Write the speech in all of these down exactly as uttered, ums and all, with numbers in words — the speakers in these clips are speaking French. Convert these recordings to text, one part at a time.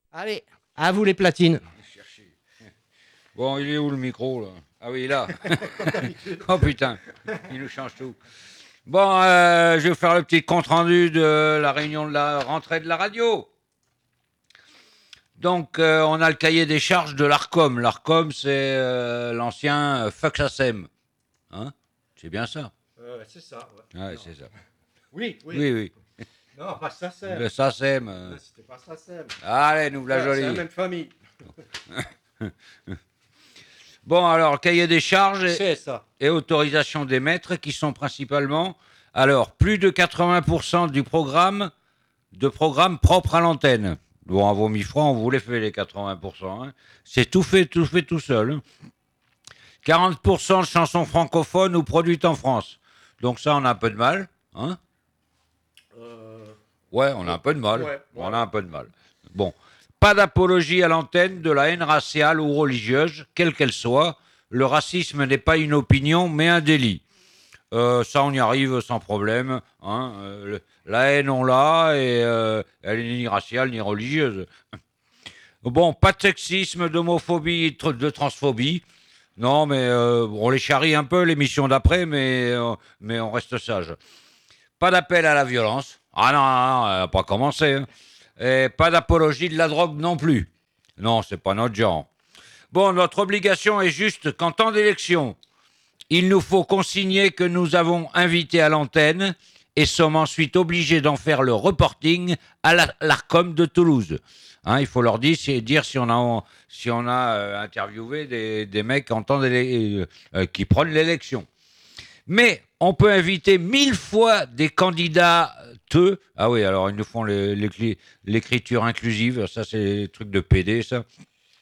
Allez, à vous les platines. Bon, il est où le micro, là? Ah oui, là. Oh putain, il nous change tout. Bon, euh, je vais vous faire le petit compte-rendu de la réunion de la rentrée de la radio. Donc, euh, on a le cahier des charges de l'ARCOM. L'ARCOM, c'est euh, l'ancien euh, FUXASEM. Hein? C'est bien ça? Euh, c'est ça, ouais. Ouais, c'est ça. Oui, oui. Oui, oui. Non, pas SACEM. Le SACEM. euh. C'était pas SACEM. Allez, nous la Ouais, c'est la jolie. même famille. Bon, alors, cahier des charges et, C'est ça. et autorisation des maîtres qui sont principalement, alors, plus de quatre-vingts pour cent du programme, de programme propre à l'antenne. Bon, à vos mille francs, on vous les fait les quatre-vingts pour cent. Hein. C'est tout fait, tout fait tout seul. Hein. quarante pour cent de chansons francophones ou produites en France. Donc ça, on a un peu de mal. Hein. Euh... Ouais, on a un peu de mal. Ouais, ouais. On a un peu de mal. Bon. Pas d'apologie à l'antenne de la haine raciale ou religieuse, quelle qu'elle soit. Le racisme n'est pas une opinion, mais un délit. Euh, ça, on y arrive sans problème. Hein. Euh, la haine, on l'a, et euh, elle n'est ni raciale ni religieuse. Bon, pas de sexisme, d'homophobie, de transphobie. Non, mais euh, on les charrie un peu, l'émission d'après, mais, euh, mais on reste sage. Pas d'appel à la violence. Ah non, non, non, elle n'a pas commencé. Hein. Et pas d'apologie de la drogue non plus. Non, c'est pas notre genre. Bon, notre obligation est juste qu'en temps d'élection, il nous faut consigner que nous avons invité à l'antenne et sommes ensuite obligés d'en faire le reporting à la, l'ARCOM de Toulouse. Hein, il faut leur dire, dire si on a, si on a euh, interviewé des, des mecs en temps euh, euh, qui prennent l'élection. Mais on peut inviter mille fois des candidats teux. Ah oui, alors ils nous font les, les, l'écriture inclusive. Ça, c'est des trucs de P D, ça.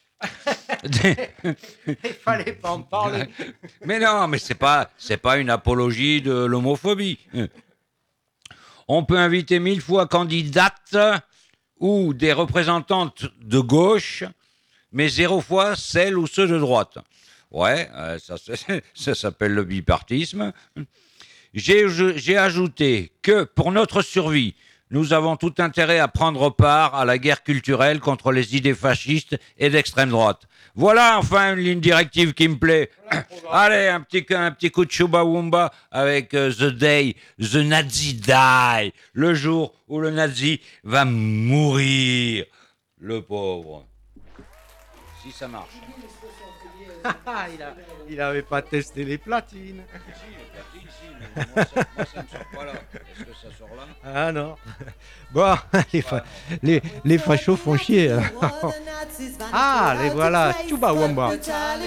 Il fallait pas en parler. Mais non, mais c'est pas, c'est pas une apologie de l'homophobie. On peut inviter mille fois candidates ou des représentantes de gauche, mais zéro fois celles ou ceux de droite. Ouais, euh, ça, ça s'appelle le bipartisme. J'ai, j'ai ajouté que pour notre survie, nous avons tout intérêt à prendre part à la guerre culturelle contre les idées fascistes et d'extrême droite. Voilà enfin une ligne directive qui me plaît. Allez, un petit, un petit coup de chouba-wumba avec uh, The Day, The Nazi Die, le jour où le nazi va mourir, le pauvre. Si ça marche. il, a, il avait pas testé les platines. Si, les platines, si, mais moi ça, moi, ça me sort pas là. Est-ce que ça sort là? Ah non. Bon, les, fa- les, les fachos font chier. Ah, les voilà, Chuba Wamba.